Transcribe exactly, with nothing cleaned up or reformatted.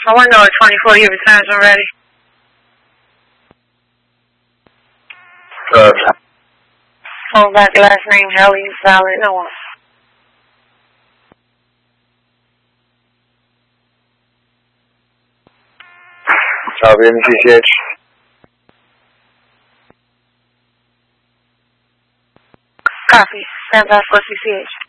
I want to know at twenty-four your returns are ready. Uh, Hold back last name, Helly, Solid, no one. Copy, M C C H. Copy. Stand by for C C H.